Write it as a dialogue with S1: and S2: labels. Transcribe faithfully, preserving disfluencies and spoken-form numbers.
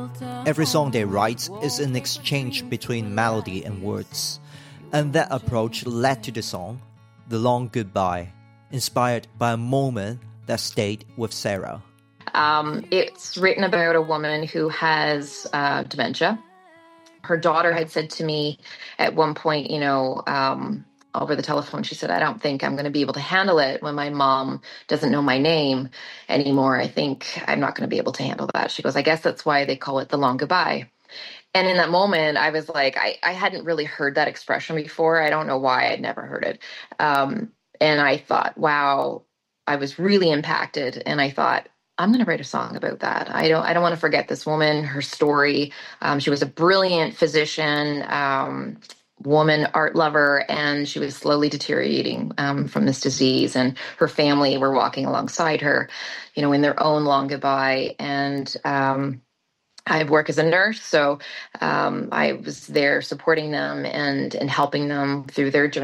S1: Every song they write is an exchange between melody and words, and that approach led to the song, The Long Goodbye, inspired by a moment that stayed with Sarah.
S2: Um, it's written about a woman who has uh, dementia. Her daughter had said to me at one point, you know, um, over the telephone, she said, I don't think I'm going to be able to handle it when my mom doesn't know my name anymore. I think I'm not going to be able to handle that. She goes, I guess that's why they call it The Long Goodbye. And in that moment, I was like, I, I hadn't really heard that expression before. I don't know why. I'd never heard it. Um, and I thought, wow, I was really impacted. And I thought, I'm going to write a song about that. I don't I don't want to forget this woman, her story. Um, she was a brilliant physician, um, woman, art lover, and she was slowly deteriorating um, from this disease. And her family were walking alongside her, you know, in their own long goodbye. And um, I work as a nurse, so um, I was there supporting them and, and helping them through their journey.